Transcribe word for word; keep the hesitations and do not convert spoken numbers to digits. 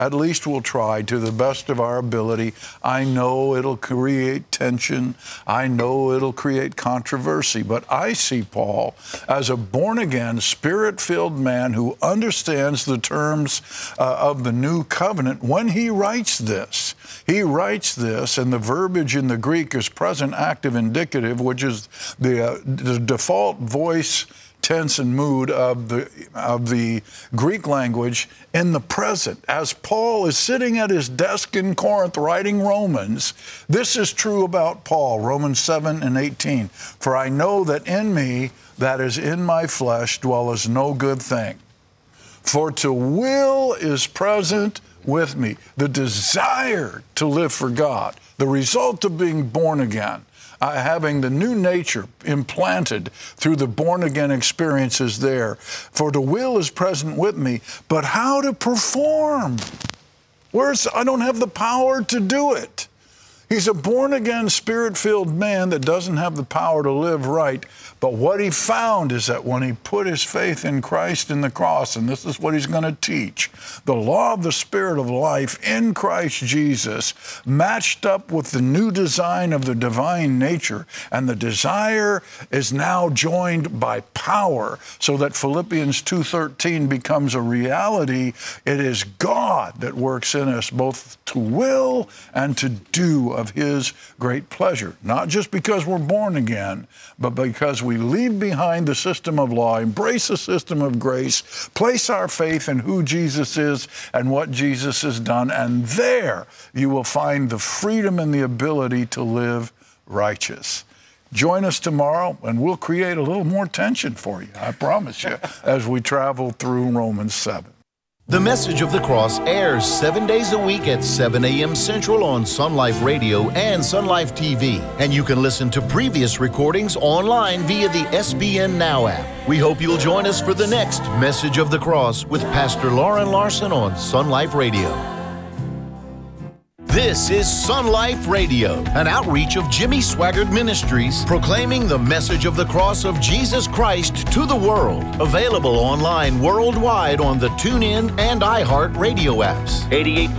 At least we'll try to the best of our ability. I know it'll create tension. I know it'll create controversy. But I see Paul as a born-again, spirit-filled man who understands the terms uh, of the new covenant when he writes this. He writes this, and the verbiage in the Greek is present active indicative, which is the, uh, the default voice, tense, and mood of the of the Greek language in the present. As Paul is sitting at his desk in Corinth writing Romans, this is true about Paul, Romans seven and eighteen. For I know that in me, that is in my flesh, dwelleth no good thing. For to will is present with me. The desire to live for God, the result of being born again, Uh, having the new nature implanted through the born-again experiences there. For the will is present with me, but how to perform? Where's, I don't have the power to do it. He's a born-again, spirit-filled man that doesn't have the power to live right. But what he found is that when he put his faith in Christ in the cross, and this is what he's going to teach, the law of the Spirit of life in Christ Jesus matched up with the new design of the divine nature, and the desire is now joined by power, so that Philippians two thirteen becomes a reality. It is God that works in us both to will and to do of his great pleasure, not just because we're born again, but because we leave behind the system of law, embrace the system of grace, place our faith in who Jesus is and what Jesus has done, and there you will find the freedom and the ability to live righteous. Join us tomorrow, and we'll create a little more tension for you, I promise you, as we travel through Romans seven. The Message of the Cross airs seven days a week at seven a.m. Central on Sun Life Radio and Sun Life T V. And you can listen to previous recordings online via the S B N Now app. We hope you'll join us for the next Message of the Cross with Pastor Lauren Larson on Sun Life Radio. This is Sun Life Radio, an outreach of Jimmy Swaggart Ministries, proclaiming the message of the cross of Jesus Christ to the world. Available online worldwide on the TuneIn and iHeart Radio apps. eighty-eight